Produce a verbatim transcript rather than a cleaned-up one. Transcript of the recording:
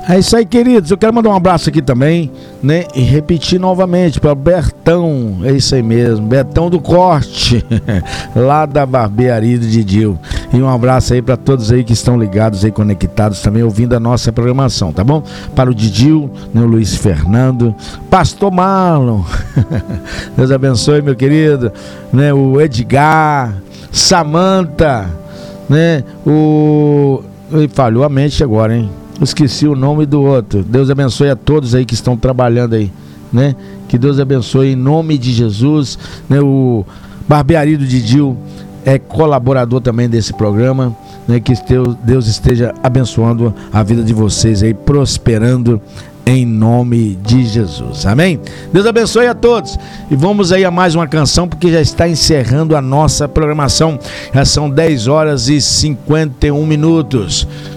É isso aí, queridos. Eu quero mandar um abraço aqui também, né? E repetir novamente para o Bertão. É isso aí mesmo, Bertão do Corte, lá da barbearia do Didil. E um abraço aí para todos aí que estão ligados aí, conectados também, ouvindo a nossa programação, tá bom? Para o Didil, né, o Luiz Fernando, Pastor Marlon, Deus abençoe, meu querido, né? O Edgar, Samanta, né? O... Ele falhou a mente agora, hein? Esqueci o nome do outro. Deus abençoe a todos aí que estão trabalhando aí, né? Que Deus abençoe em nome de Jesus, né? O Barbearia do Didil é colaborador também desse programa, né? Que Deus esteja abençoando a vida de vocês aí, prosperando em nome de Jesus, amém? Deus abençoe a todos. E vamos aí a mais uma canção, porque já está encerrando a nossa programação. Já são dez horas e cinquenta e um minutos.